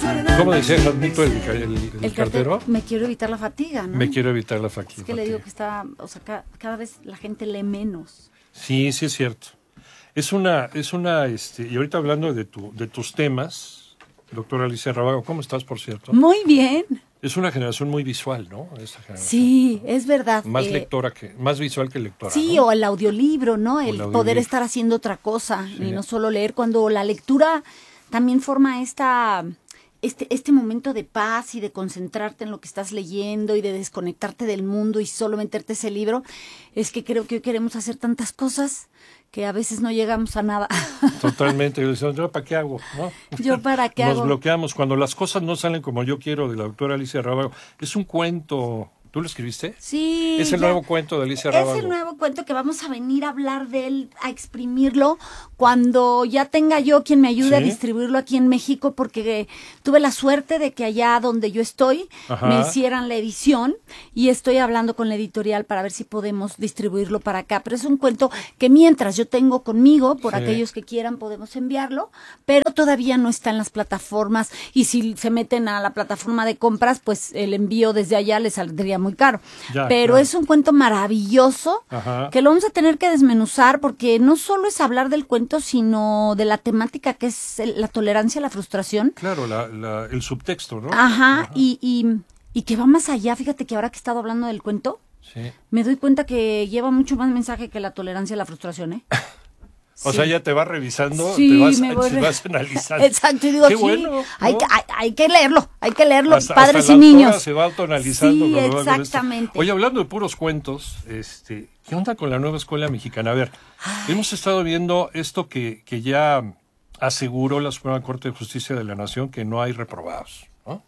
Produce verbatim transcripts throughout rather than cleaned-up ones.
¿Cómo decía Jadmito el, el, el, el cartero? Me quiero evitar la fatiga, ¿no? Me quiero evitar la fatiga. Es que le digo que está, o sea, cada, cada vez la gente lee menos. Sí, sí es cierto. Es una, es una, este, y ahorita hablando de tu, de tus temas, doctora Alicia Rábago, ¿cómo estás, por cierto? Muy bien. Es una generación muy visual, ¿no? Esa generación, sí, ¿no? Es verdad. Más eh, lectora que, más visual que lectora. Sí, ¿no? o el audiolibro, ¿no? El, el audiolibro. Poder estar haciendo otra cosa sí. y no solo leer, cuando la lectura también forma esta, este, este momento de paz y de concentrarte en lo que estás leyendo y de desconectarte del mundo y solo meterte ese libro. Es que creo que hoy queremos hacer tantas cosas que a veces no llegamos a nada. Totalmente. Yo, ¿yo para qué hago? ¿No? ¿Yo para qué Nos hago? Nos bloqueamos. Cuando las cosas no salen como yo quiero, de la doctora Alicia Rábago. Es un cuento. ¿Tú lo escribiste? Sí. Es el ya, nuevo cuento de Alicia Rábago. Es el nuevo cuento que vamos a venir a hablar de él, a exprimirlo, cuando ya tenga yo quien me ayude ¿Sí? a distribuirlo aquí en México, porque eh, tuve la suerte de que allá donde yo estoy Ajá. me hicieran la edición y estoy hablando con la editorial para ver si podemos distribuirlo para acá. Pero es un cuento que mientras yo tengo conmigo, por sí. aquellos que quieran podemos enviarlo, pero todavía no está en las plataformas y si se meten a la plataforma de compras, pues el envío desde allá les saldría muy caro. Ya, pero claro. es un cuento maravilloso Ajá. que lo vamos a tener que desmenuzar porque no solo es hablar del cuento, sino de la temática que es el, la tolerancia a la frustración. Claro, la, la, el subtexto, ¿no? Ajá, Ajá. Y, y, y que va más allá. Fíjate que ahora que he estado hablando del cuento, sí. me doy cuenta que lleva mucho más mensaje que la tolerancia a la frustración, ¿eh? O sí. sea, ya te vas revisando, sí, te, vas, me voy te re... vas analizando. Exacto, y digo, Qué sí, bueno, ¿no? hay, que, hay, hay que leerlo, hay que leerlo, hasta, padres hasta y la niños. Se va autoanalizando. Sí, exactamente. Oye, hablando de puros cuentos, este, ¿qué onda con la nueva escuela mexicana? A ver, Ay. hemos estado viendo esto que, que ya aseguró la Suprema Corte de Justicia de la Nación, que no hay reprobados, ¿no?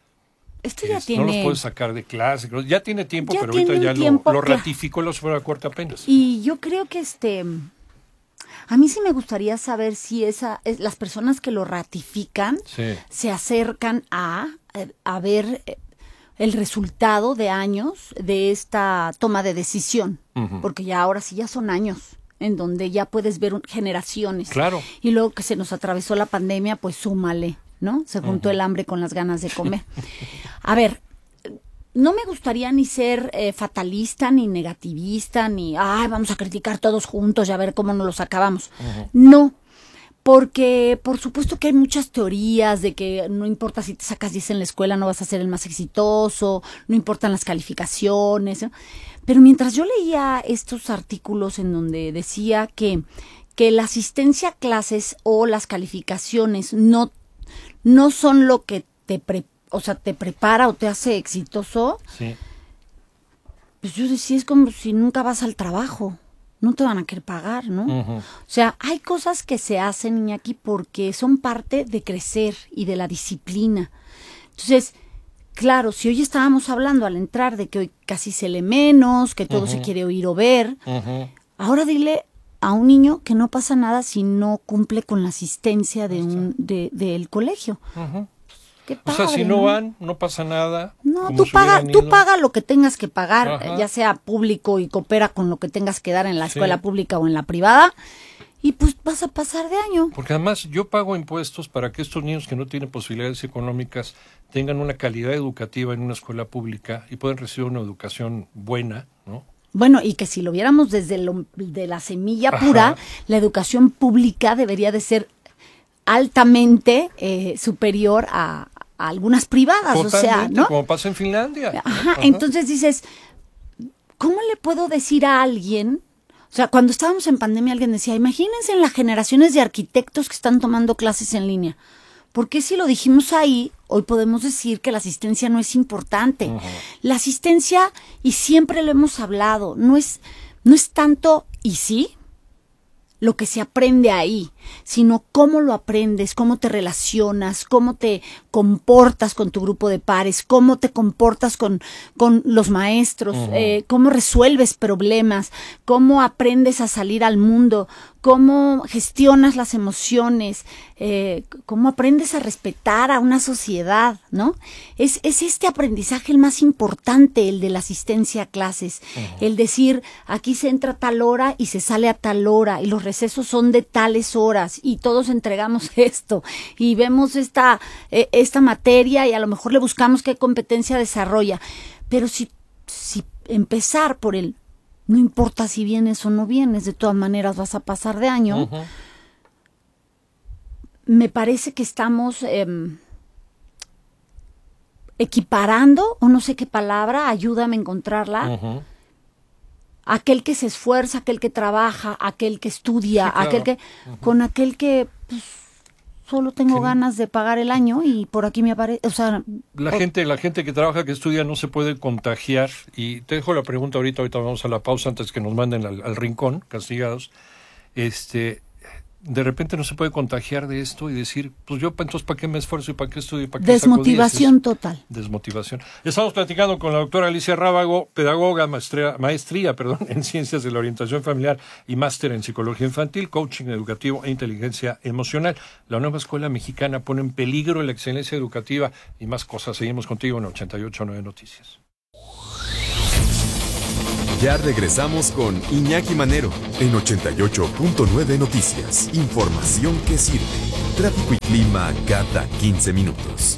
Esto ya es, tiene... No los puedes sacar de clase, ya tiene tiempo, ya pero tiene ahorita ya lo, lo que... ratificó la Suprema Corte apenas. Y yo creo que este... A mí sí me gustaría saber si esa, las personas que lo ratifican sí. se acercan a, a ver el resultado de años de esta toma de decisión, uh-huh. porque ya ahora sí ya son años en donde ya puedes ver generaciones. Claro. Y luego que se nos atravesó la pandemia, pues súmale, ¿no? Se juntó uh-huh. el hambre con las ganas de comer. A ver, no me gustaría ni ser eh, fatalista, ni negativista, ni, ay, vamos a criticar todos juntos y a ver cómo nos los acabamos. Uh-huh. No, porque por supuesto que hay muchas teorías de que no importa si te sacas diez en la escuela, no vas a ser el más exitoso, no importan las calificaciones, ¿no? Pero mientras yo leía estos artículos en donde decía que, que la asistencia a clases o las calificaciones no, no son lo que te preparan, o sea, te prepara o te hace exitoso, sí. pues yo decía, es como si nunca vas al trabajo, no te van a querer pagar, ¿no? Uh-huh. O sea, hay cosas que se hacen, Iñaki, porque son parte de crecer y de la disciplina. Entonces, claro, si hoy estábamos hablando al entrar de que hoy casi se lee menos, que todo uh-huh. se quiere oír o ver, uh-huh. ahora dile a un niño que no pasa nada si no cumple con la asistencia de un de, del colegio. Uh-huh. Qué padre, o sea, si no, ¿no? van, no pasa nada. No, tú paga, tú paga lo que tengas que pagar, Ajá. ya sea público y coopera con lo que tengas que dar en la escuela sí. pública o en la privada, y pues vas a pasar de año. Porque además yo pago impuestos para que estos niños que no tienen posibilidades económicas tengan una calidad educativa en una escuela pública y puedan recibir una educación buena, ¿no? Bueno, y que si lo viéramos desde lo, de la semilla Ajá. pura, la educación pública debería de ser altamente eh, superior a, a algunas privadas, Totalmente, o sea, ¿no? Como pasa en Finlandia. Ajá, Ajá. Entonces dices, ¿cómo le puedo decir a alguien? O sea, cuando estábamos en pandemia alguien decía, imagínense en las generaciones de arquitectos que están tomando clases en línea. ¿Por qué si lo dijimos ahí, hoy podemos decir que la asistencia no es importante? Uh-huh. La asistencia, y siempre lo hemos hablado, no es, no es tanto, y sí, lo que se aprende ahí, sino cómo lo aprendes, cómo te relacionas, cómo te comportas con tu grupo de pares, cómo te comportas con, con los maestros, uh-huh. eh, cómo resuelves problemas, cómo aprendes a salir al mundo, cómo gestionas las emociones, eh, cómo aprendes a respetar a una sociedad, ¿no? Es, es este aprendizaje el más importante, el de la asistencia a clases, uh-huh. el decir, aquí se entra a tal hora y se sale a tal hora, y los recesos son de tales horas, horas y todos entregamos esto y vemos esta, eh, esta materia y a lo mejor le buscamos qué competencia desarrolla. Pero si, si empezar por el, no importa si vienes o no vienes, de todas maneras vas a pasar de año, uh-huh. me parece que estamos eh, equiparando, o no sé qué palabra, ayúdame a encontrarla, uh-huh. aquel que se esfuerza, aquel que trabaja, aquel que estudia, sí, claro. aquel que, uh-huh. con aquel que pues, solo tengo sí. ganas de pagar el año y por aquí me aparece, o sea... La o... gente la gente que trabaja, que estudia, no se puede contagiar. Y te dejo la pregunta ahorita, ahorita vamos a la pausa antes que nos manden al, al rincón, castigados. Este... De repente no se puede contagiar de esto y decir, pues yo entonces ¿para qué me esfuerzo y para qué estudio y para qué Desmotivación total. Desmotivación. Estamos platicando con la doctora Alicia Rábago, pedagoga, maestría, maestría perdón, en Ciencias de la Orientación Familiar y máster en Psicología Infantil, Coaching Educativo e Inteligencia Emocional. La nueva escuela mexicana pone en peligro la excelencia educativa y más cosas. Seguimos contigo en ochenta y ocho punto nueve Noticias. Ya regresamos con Iñaki Manero en ochenta y ocho punto nueve Noticias. Información que sirve. Tráfico y clima cada quince minutos.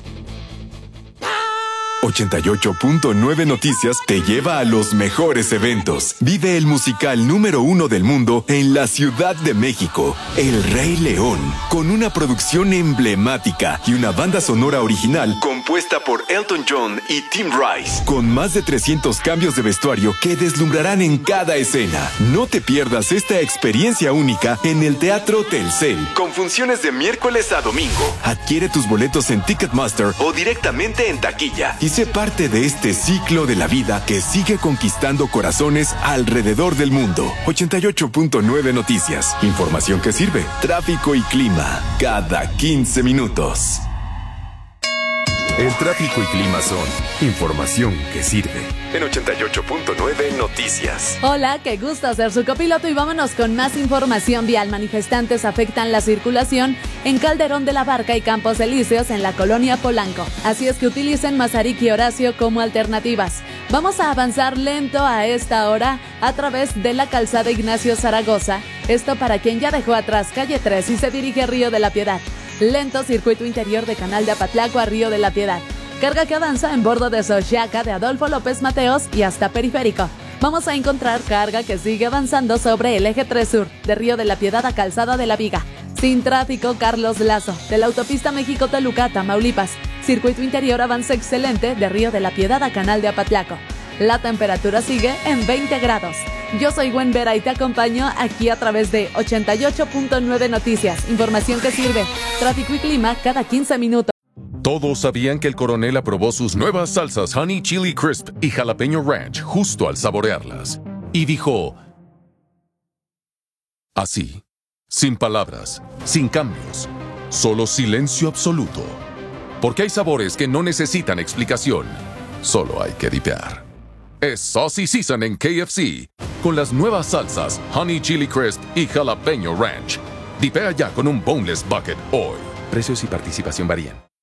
ochenta y ocho punto nueve Noticias te lleva a los mejores eventos. Vive el musical número uno del mundo en la Ciudad de México, El Rey León, con una producción emblemática y una banda sonora original compuesta por Elton John y Tim Rice, con más de trescientos cambios de vestuario que deslumbrarán en cada escena. No te pierdas esta experiencia única en el Teatro Telcel, con funciones de miércoles a domingo. Adquiere tus boletos en Ticketmaster o directamente en taquilla y sé parte de este ciclo de la vida que sigue conquistando corazones alrededor del mundo. ochenta y ocho punto nueve Noticias. Información que sirve. Tráfico y clima cada quince minutos. El tráfico y clima son información que sirve. En ochenta y ocho punto nueve Noticias. Hola, qué gusto ser su copiloto y vámonos con más información vial. Manifestantes afectan la circulación en Calderón de la Barca y Campos Elíseos en la colonia Polanco. Así es que utilicen Mazarik y Horacio como alternativas. Vamos a avanzar lento a esta hora a través de la calzada Ignacio Zaragoza. Esto para quien ya dejó atrás calle tres y se dirige a Río de la Piedad. Lento circuito interior de Canal de Apatlaco a Río de la Piedad. Carga que avanza en bordo de Xochiaca de Adolfo López Mateos y hasta Periférico. Vamos a encontrar carga que sigue avanzando sobre el eje tres sur, de Río de la Piedad a Calzada de la Viga. Sin tráfico, Carlos Lazo, de la autopista México-Toluca, Tamaulipas. Circuito interior avanza excelente de Río de la Piedad a Canal de Apatlaco. La temperatura sigue en veinte grados. Yo soy Gwen Vera y te acompaño aquí a través de ochenta y ocho punto nueve Noticias. Información que sirve. Tráfico y clima cada quince minutos. Todos sabían que el coronel aprobó sus nuevas salsas Honey Chili Crisp y Jalapeño Ranch justo al saborearlas. Y dijo... así, sin palabras, sin cambios, solo silencio absoluto. Porque hay sabores que no necesitan explicación, solo hay que dipear. Es Saucy Season en K F C, con las nuevas salsas Honey Chili Crisp y Jalapeño Ranch. Dipea ya con un Boneless Bucket hoy. Precios y participación varían.